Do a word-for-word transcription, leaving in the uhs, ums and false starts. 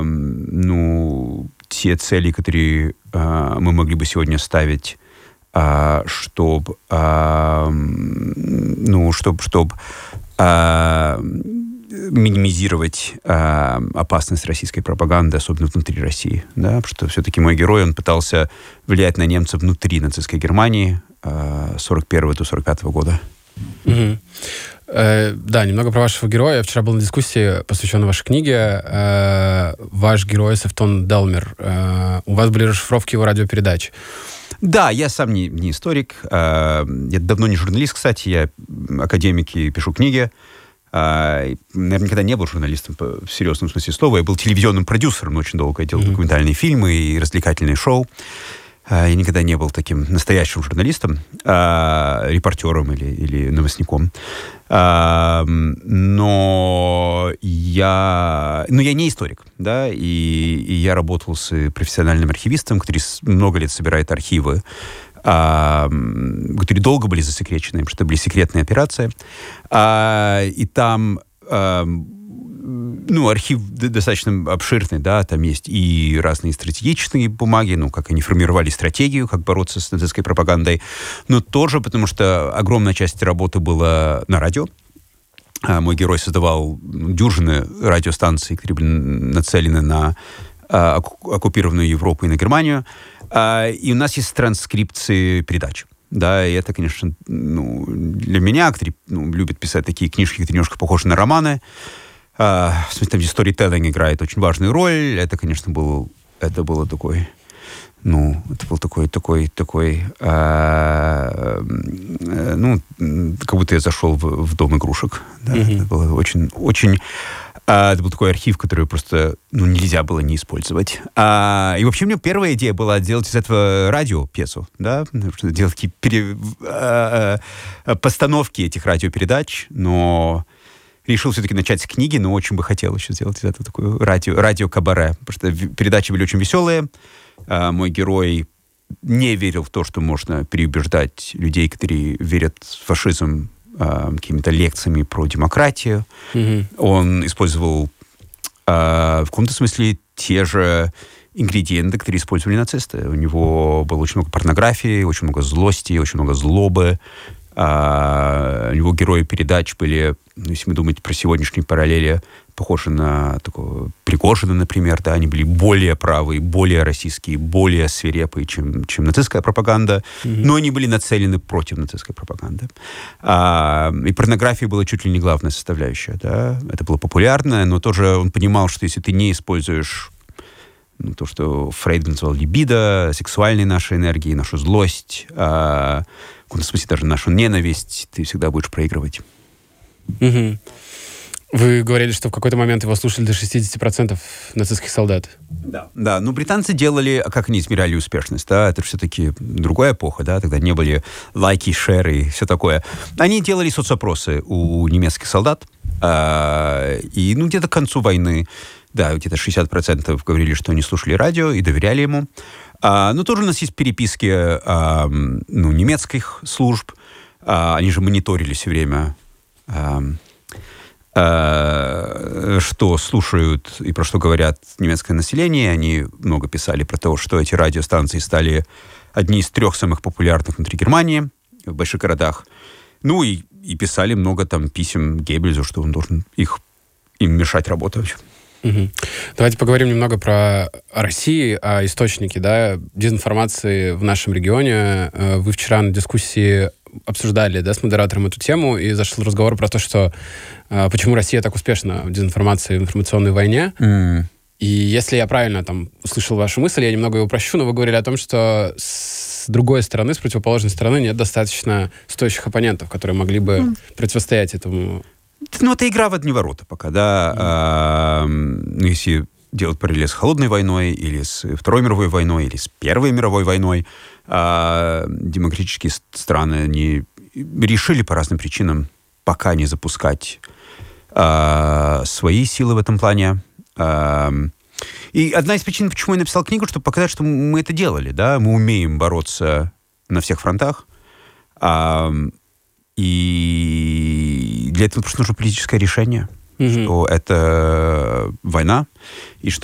ну, те цели, которые а, мы могли бы сегодня ставить, а, чтобы, а, ну, чтобы, чтобы а, минимизировать а, опасность российской пропаганды, особенно внутри России, да, потому что все-таки мой герой, он пытался влиять на немцев внутри нацистской Германии а, с сорок первого до сорок пятого года. Угу. Э, да, немного про вашего героя. Я вчера был на дискуссии, посвященной вашей книге. Э, ваш герой Севтон Делмер. Э, у вас были расшифровки его радиопередач. Да, я сам не, не историк. Э, я давно не журналист, кстати. Я академик и пишу книги. Э, наверное, никогда не был журналистом в серьезном смысле слова. Я был телевизионным продюсером очень долго. Я делал mm-hmm. документальные фильмы и развлекательные шоу. Я никогда не был таким настоящим журналистом, а, репортером или, или новостником. А, но я, но я не историк, да, и, и я работал с профессиональным архивистом, который много лет собирает архивы, а, которые долго были засекречены, потому что это были секретные операции. А, и там... А, ну, архив достаточно обширный, да, там есть и разные стратегические бумаги, ну, как они формировали стратегию, как бороться с нацистской пропагандой, но тоже потому, что огромная часть работы была на радио. А мой герой создавал дюжины радиостанций, которые были нацелены на а, оккупированную Европу и на Германию. А, и у нас есть транскрипции передач. Да, и это, конечно, ну, для меня, который ну, любит писать такие книжки, которые немножко похожи на романы, Uh, в смысле, там, где storytelling играет очень важную роль. Это, конечно, был, это было такой, ну, это был такой, такой, такой, uh, uh, ну, как будто я зашел в, в дом игрушек. Да? Mm-hmm. Это было очень, очень, uh, это был такой архив, который просто, ну, нельзя было не использовать. Uh, и вообще у меня первая идея была делать из этого радиопьесу, да, делать такие пере, uh, uh, постановки этих радиопередач, но решил все-таки начать с книги, но очень бы хотел еще сделать из этого такое радио, радио-кабаре, потому что передачи были очень веселые. А, мой герой не верил в то, что можно переубеждать людей, которые верят в фашизм, а, какими-то лекциями про демократию. Mm-hmm. Он использовал а, в каком-то смысле те же ингредиенты, которые использовали нацисты. У него было очень много порнографии, очень много злости, очень много злобы. А, у него герои передач были, если мы думать про сегодняшние параллели, похожи на такого Пригожина, например, да, они были более правые, более российские, более свирепые, чем, чем нацистская пропаганда, mm-hmm. но они были нацелены против нацистской пропаганды. А, и порнография была чуть ли не главная составляющая, да, это было популярно, но тоже он понимал, что если ты не используешь ну, то, что Фрейд называл либидо, сексуальной нашей энергии, нашу злость, а, в каком-то смысле даже нашу ненависть, ты всегда будешь проигрывать. Угу. Вы говорили, что в какой-то момент его слушали до шестьдесят процентов нацистских солдат. Да, да. Ну, британцы делали, а как они измеряли успешность, да, это все-таки другая эпоха, да, тогда не были лайки, шеры и все такое. Они делали соцопросы у немецких солдат, а, и, ну, где-то к концу войны, да, где-то шестьдесят процентов говорили, что они слушали радио и доверяли ему. А, но тоже у нас есть переписки а, ну, немецких служб. А, они же мониторили все время, а, а, что слушают и про что говорят немецкое население. Они много писали про то, что эти радиостанции стали одни из трех самых популярных внутри Германии, в больших городах. Ну и, и писали много там писем Геббельсу, что он должен их, им мешать работать. Угу. Давайте поговорим немного про Россию, о источнике, да, дезинформации в нашем регионе. Вы вчера на дискуссии обсуждали, да, с модератором эту тему, и зашел разговор про то, что почему Россия так успешна в дезинформации, в информационной войне. Mm. И если я правильно там услышал вашу мысль, я немного ее упрощу, но вы говорили о том, что с другой стороны, с противоположной стороны нет достаточно стоящих оппонентов, которые могли бы mm. противостоять этому. Ну, это игра в одни ворота пока, да. Mm. А, ну, если делать параллель с Холодной войной, или с Второй мировой войной, или с Первой мировой войной, а, демократические страны не решили по разным причинам пока не запускать а, свои силы в этом плане. А, и одна из причин, почему я написал книгу, чтобы показать, что мы это делали, да, мы умеем бороться на всех фронтах. А, И для этого просто нужно политическое решение, mm-hmm. что это война, и что